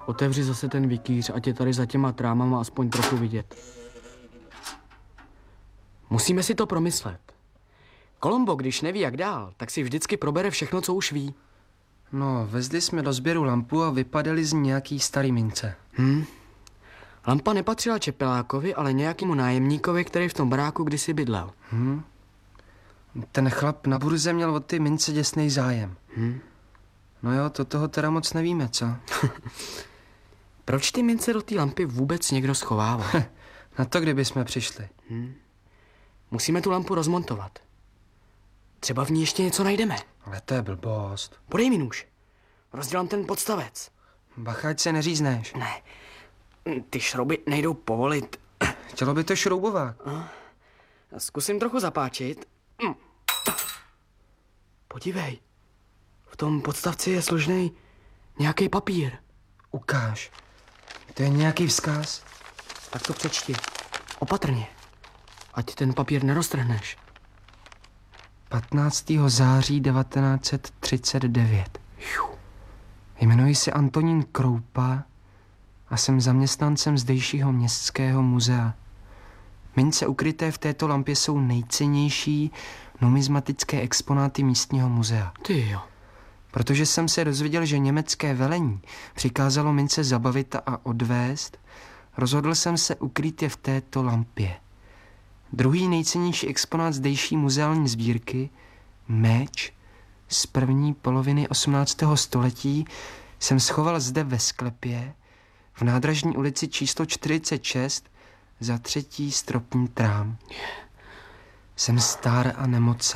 Otevři zase ten vikýř, ať je tady za těma trámama aspoň trochu vidět. Musíme si to promyslet. Columbo, když neví jak dál, tak si vždycky probere všechno, co už ví. No, vezli jsme do sběru lampu a vypadali z ní nějaký starý mince. Lampa nepatřila Čepelákovi, ale nějakému nájemníkovi, který v tom baráku kdysi bydlel. Ten chlap na burze měl o ty mince děsnej zájem. No jo, to toho teda moc nevíme, co? Proč ty mince do té lampy vůbec někdo schovával? Na to, kdyby jsme přišli. Musíme tu lampu rozmontovat. Třeba v ní ještě něco najdeme. Ale to je blbost. Podej mi nůž. Rozdělám ten podstavec. Bacha, ať se neřízneš. Ne, ty šrouby nejdou povolit. Chtělo by to šroubovák. Zkusím trochu zapáčit. Podívej, v tom podstavci je složnej nějaký papír. Ukáž. To je nějaký vzkaz. Tak to přečti. Opatrně. Ať ten papír neroztrhneš. 15. září 1939. Jmenuji se Antonín Kroupa a jsem zaměstnancem zdejšího městského muzea. Mince ukryté v této lampě jsou nejcennější numizmatické exponáty místního muzea. Ty jo. Protože jsem se dozvěděl, že německé velení přikázalo mince zabavit a odvést, rozhodl jsem se ukrýt je v této lampě. Druhý nejcennější exponát zdejší muzeální sbírky, meč z první poloviny 18. století, jsem schoval zde ve sklepě v Nádražní ulici číslo 46 za 3. stropní trám. Jsem star a nemocen.